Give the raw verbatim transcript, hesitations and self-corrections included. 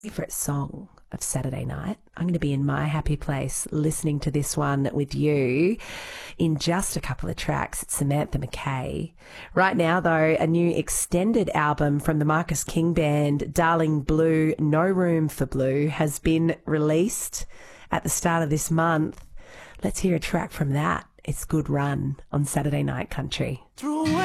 Favourite song of Saturday night. I'm going to be in my happy place listening to this one with you in just a couple of tracks. It's Samantha McKay. Right now, though, a new extended album from the Marcus King Band, Darling Blue, No Room for Blue, has been released at the start of this month. Let's hear a track from that. It's Good Run on Saturday Night Country.